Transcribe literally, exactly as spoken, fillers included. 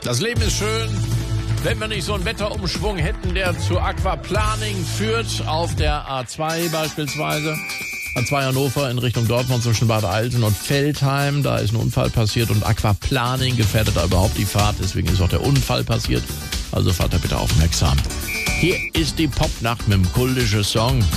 Das Leben ist schön, wenn wir nicht so einen Wetterumschwung hätten, der zu Aquaplaning führt, auf der A zwei beispielsweise. A zwei Hannover in Richtung Dortmund zwischen Bad Alten und Veltheim. Da ist ein Unfall passiert und Aquaplaning gefährdet da überhaupt die Fahrt. Deswegen ist auch der Unfall passiert. Also fahrt da bitte aufmerksam. Hier ist die Popnacht mit dem kultischen Song.